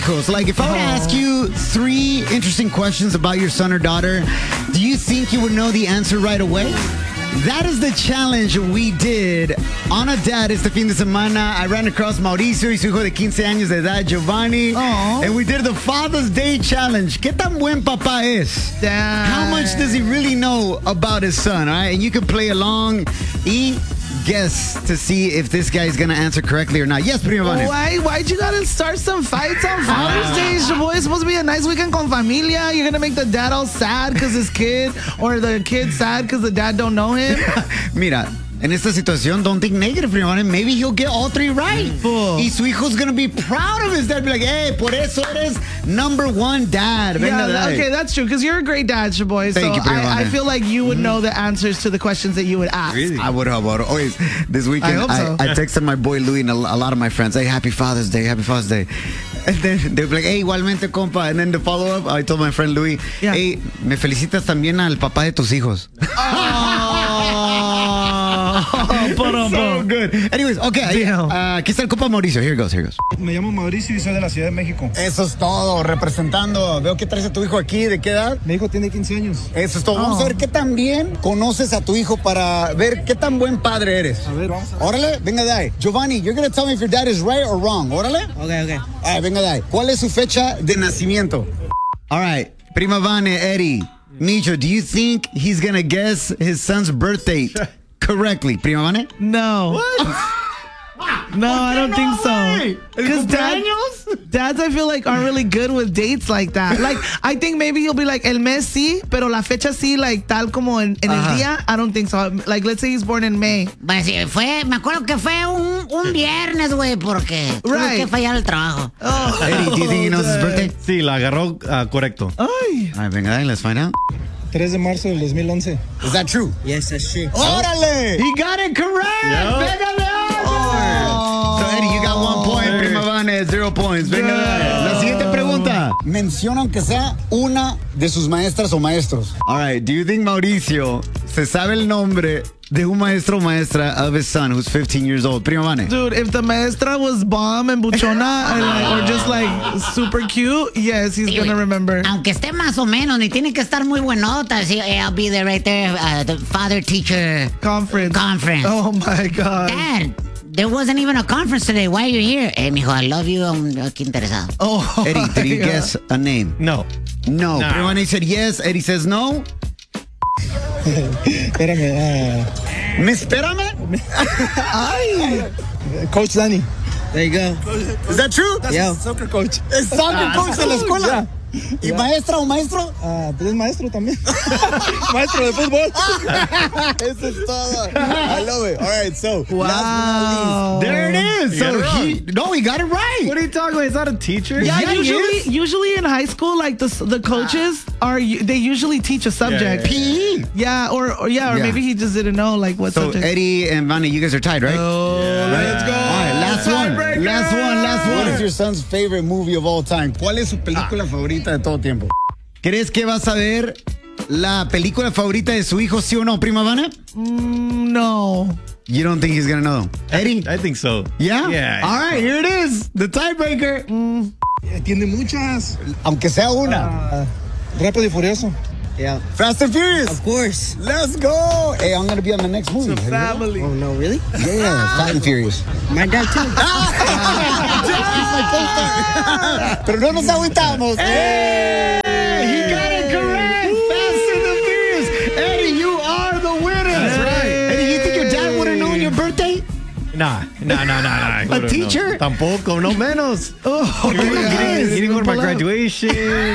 Cool. So, like, if I were to ask you 3 interesting questions about your son or daughter, do you think you would know the answer right away? That is the challenge we did on a dad este fin de semana. I ran across Mauricio y su hijo de 15 años de edad, Giovanni. Aww. And we did the Father's Day Challenge. ¿Qué tan buen papá es? Dad. How much does he really know about his son? All right? And you can play along y guess to see if this guy is going to answer correctly or not. Yes, Primo Vane. Why'd you gotta start some fights on Father's Day? Boy, it's supposed to be a nice weekend con familia. You're gonna make the dad all sad because his kid, or the kid sad because the dad don't know him. Mira, en esta situación, don't think negative, Primo Vane. Maybe he'll get all 3 right. Y su hijo's gonna be proud of his dad. Be like, hey, por eso eres #1 dad. Venga, Yeah, dad. okay, that's true, because you're a great dad, Shaboy. Thank you, So Primo I Vane. feel like you would know the answers to the questions that you would ask. Really? I would have always. This weekend, I hope so. I texted my boy Louis and a lot of my friends, hey, happy Father's Day, happy Father's Day. And then they'd be like, hey, igualmente, compa. And then the follow-up, I told my friend Louis, Yeah. hey, me felicitas también al papá de tus hijos. So good. Anyways, okay. Aquí está el compa Mauricio. Here goes. Me llamo Mauricio y soy de la Ciudad de México. Eso es todo, representando. Veo que traes a tu hijo aquí. ¿De qué edad? Mi hijo tiene 15 años. Eso es todo. Vamos a ver qué tan bien conoces a tu hijo para ver qué tan buen padre eres. A ver, vamos a ver. Órale, venga de ahí. Giovanni, you're going to tell me if your dad is right or wrong. Órale. Okay. All right, venga de ahí. ¿Cuál es su fecha de nacimiento? All right, Prima Vane, Eddie, Micho, do you think he's going to guess his son's birth date correctly? Prima Vane? No. No, I don't think so. Because dads, I feel like, aren't really good with dates like that. Like, I think maybe he'll be like, el mes sí, pero la fecha sí, like, tal como en el día. I don't think so. Like, let's say he's born in May. Pues sí, me acuerdo que fue un viernes, güey, porque tuve que fallar el trabajo. Eddie, do you think he knows his birthday? Sí, la agarró correcto. Ay. All right, venga de ahí, let's find out. 3 de marzo del 2011. Is that true? Yes, that's true. ¡Órale! He got it correct! Yep. ¡Venga de ahí! So, Eddie, you got 1 point. Prima Vane, 0 points. Venga de ahí. La siguiente pregunta. Menciona aunque sea una de sus maestras o maestros. All right, do you think Mauricio se sabe el nombre de un maestro o maestra of his son who's 15 years old? Prima Vane. Dude, if the maestra was bomb and buchona and like, or just like super cute, yes, he's gonna remember. Aunque esté más o menos, ni tiene que estar muy buenota. Sí, I'll be there right there, the father-teacher Conference. Oh my God. Dad, there wasn't even a conference today. Why are you here? Mijo, I love you. I'm aquí interesado. Oh, Eddie, did you guess a name? No. No. Nah. Prima Vane said yes. Eddie says no. Espérame. ¿Me espérame? Coach Danny. There you go. Is that true? Yeah. Soccer coach. Es soccer coach de la escuela. ¿Y maestra o maestro? Pues es maestro también. Maestro de fútbol. Eso es todo. I love it. All right, so Wow. last but not least, there it is. got So it he got it right. What are you talking about? He's not a teacher. Yeah, Yeah, he usually in high school, like the coaches they usually teach a subject. PE. Yeah, or maybe he just didn't know like what So subject. Eddie and Vane, you guys are tied, right? Let's go. All right, last one. What is your son's favorite movie of all time? ¿Cuál es su película favorita de todo tiempo? ¿Crees que vas a ver la película favorita de su hijo, sí o no, Prima Vane? No. You don't think he's gonna know? Eddie? I think so. Yeah? Yeah. All right, here it is. The tiebreaker. Tiene muchas. Aunque sea una. Rápido y Furioso. Yeah. Fast and Furious. Of course. Let's go. Hey, I'm gonna be on the next movie. Family. Oh, no, really? Yeah, Fast and Furious. My dad, too. Pero no nos agüitamos. Hey, he got it correct. Fast and the Furious. Eddie, you are the winner. That's right. Eddie, you think your dad would have known your birthday? Nah. A teacher? No. Tampoco, no menos. Oh, He didn't go to my graduation.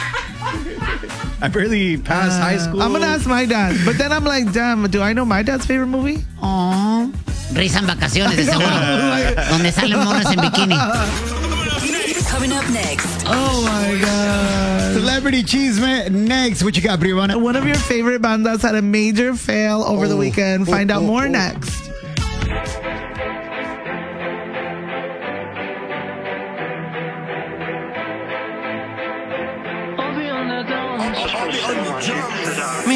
I barely passed high school. I'm gonna ask my dad, but then I'm like, damn, do I know my dad's favorite movie? Oh, Risa en vacaciones, de seguro. Donde salen morras en bikini. Coming up next. Oh my God. Celebrity Cheeseman next. What you got, Brianna? One of your favorite bandas had a major fail over the weekend. Find out more next. I'll be on the dance.